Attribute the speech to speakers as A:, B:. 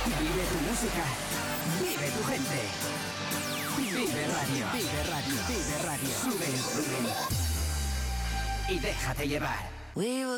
A: Vive tu música. Vive tu gente. Vive Radio. Vive Radio. Vive Radio. Sube el volumen. Y déjate llevar.
B: We were